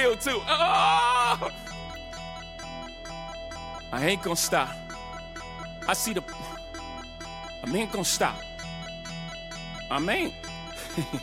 real too. Oh! I ain't gonna stop. I ain't gonna stop. I ain't.